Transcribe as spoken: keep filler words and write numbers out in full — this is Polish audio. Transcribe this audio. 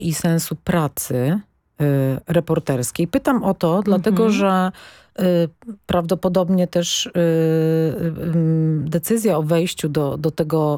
i sensu pracy y, reporterskiej. Pytam o to, dlatego Mhm. że y, prawdopodobnie też y, y, y, decyzja o wejściu do, do tego